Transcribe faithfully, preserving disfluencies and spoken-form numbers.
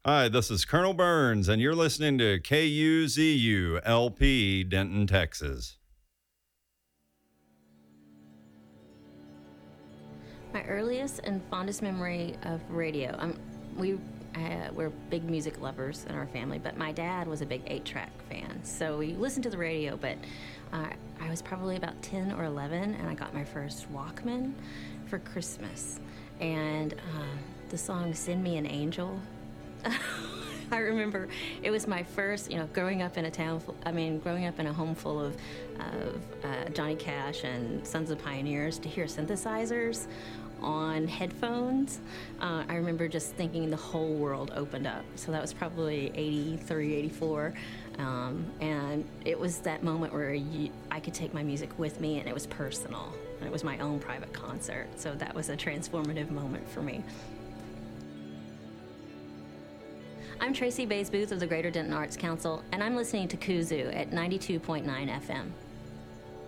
Hi, this is Colonel Burns, and you're listening to K U Z U L P, Denton, Texas. My earliest and fondest memory of radio, um, we uh, we're big music lovers in our family, but my dad was a big eight-track fan, so we listened to the radio. But uh, I was probably about ten or eleven, and I got my first Walkman for Christmas, and uh, the song "Send Me an Angel." I remember it was my first, you know, growing up in a town, full, I mean, growing up in a home full of, of uh, Johnny Cash and Sons of Pioneers, to hear synthesizers on headphones. Uh, I remember just thinking the whole world opened up. So that was probably eighty-three, eighty-four. Um, and it was that moment where you, I could take my music with me, and it was personal. And it was my own private concert. So that was a transformative moment for me. I'm Tracy Bays Booth of the Greater Denton Arts Council, and I'm listening to Kuzu at ninety-two point nine F M.